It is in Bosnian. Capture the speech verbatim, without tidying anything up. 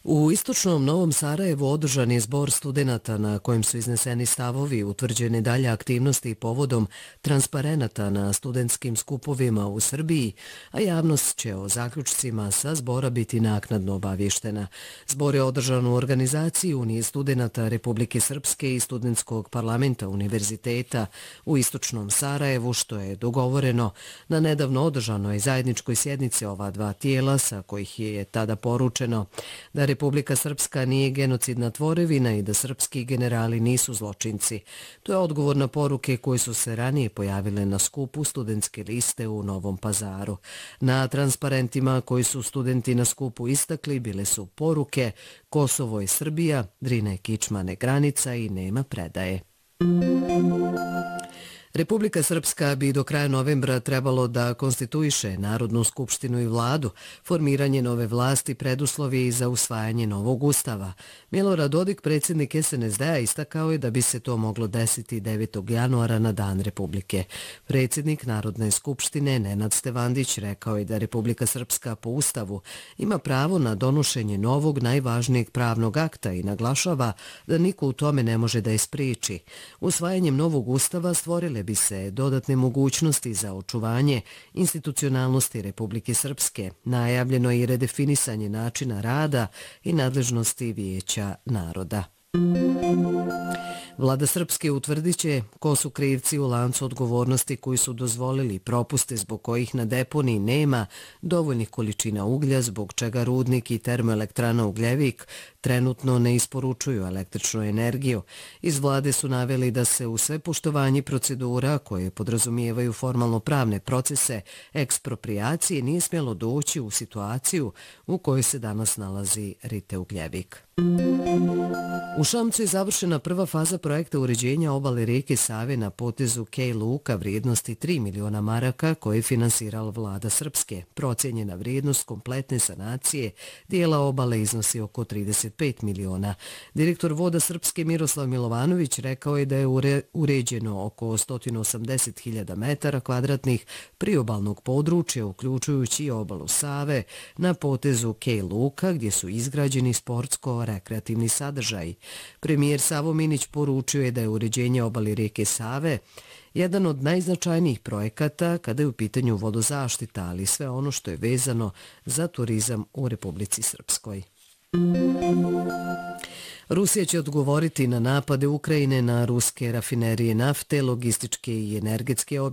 U istočnom Novom Sarajevu održan je zbor studenata na kojem su izneseni stavovi, utvrđene dalje aktivnosti povodom transparenata na studentskim skupovima u Srbiji, a javnost će o zaključcima sa zbora biti naknadno obavještena. Zbor je održan u organizaciji Unije studenata Republike Srpske i Studentskog parlamenta univerziteta u istočnom Sarajevu, što je dogovoreno na nedavno održanoj zajedničkoj sjednici ova dva tijela, sa kojih je tada poručeno da Republika Srpska nije genocidna tvorevina i da srpski generali nisu zločinci. To je odgovor na poruke koje su se ranije pojavile na skupu studentske liste u Novom Pazaru. Na transparentima koji su studenti na skupu istakli bile su poruke Kosovo je Srbija, Drine kičmane granica i nema predaje. Republika Srpska bi do kraja novembra trebalo da konstituiše Narodnu skupštinu i vladu. Formiranje nove vlasti preduslov je i za usvajanje novog ustava. Milorad Dodik, predsjednik S N S D-a, istakao je da bi se to moglo desiti devetog januara na Dan Republike. Predsjednik Narodne skupštine Nenad Stevandić rekao je da Republika Srpska po ustavu ima pravo na donošenje novog najvažnijeg pravnog akta i naglašava da niko u tome ne može da je spriječi. Usvajanjem novog ustava stvorile bi se dodatne mogućnosti za očuvanje institucionalnosti Republike Srpske. Najavljeno je i redefinisanje načina rada i nadležnosti Vijeća naroda. Vlada Srpske utvrdit će ko su krivci u lancu odgovornosti koji su dozvolili propuste zbog kojih na deponiji nema dovoljnih količina uglja, zbog čega rudnik i termoelektrana Ugljevik trenutno ne isporučuju električnu energiju. Iz vlade su naveli da se u sve poštovanje procedura koje podrazumijevaju formalno pravne procese ekspropriacije nije smjelo doći u situaciju u kojoj se danas nalazi Rite Ugljevik. U Šamcu je završena prva faza projekta uređenja obale rijeke Save na potezu Kej Luka vrijednosti tri miliona maraka koje je finansirala vlada Srpske. Procijenjena vrijednost kompletne sanacije dijela obale iznosi oko trideset pet miliona. Direktor Voda Srpske Miroslav Milovanović rekao je da je uređeno oko sto osamdeset hiljada metara kvadratnih priobalnog područja, uključujući i obalu Save na potezu Kej Luka, gdje su izgrađeni sportsko-rekreativni sadržaji. Premijer Savo Minić poručio je da je uređenje obale rijeke Save jedan od najznačajnijih projekata kada je u pitanju vodozaštita, ali sve ono što je vezano za turizam u Republici Srpskoj. Rusija će odgovoriti na napade Ukrajine na ruske rafinerije nafte, logističke i energetske objekte